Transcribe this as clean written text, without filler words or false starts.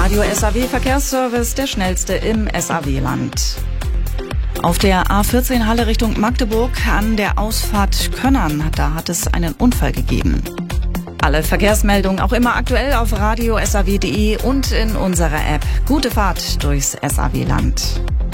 Radio SAW Verkehrsservice, der schnellste im SAW-Land. Auf der A14 Halle Richtung Magdeburg an der Ausfahrt Könnern, da hat es einen Unfall gegeben. Alle Verkehrsmeldungen auch immer aktuell auf radiosaw.de und in unserer App. Gute Fahrt durchs SAW-Land.